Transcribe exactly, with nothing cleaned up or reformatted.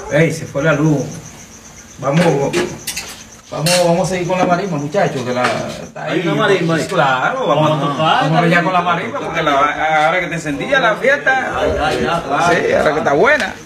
Ey, se fue la luz. Vamos, vamos, vamos a seguir con la marimba, muchachos. Que la, está ahí. ¿Hay una marimba ahí? Claro, vamos, Vamos a tocar, vamos a ya con la marimba, porque la, ahora que te encendía la fiesta, Ay, ay, ya, claro. sí, ahora que está buena.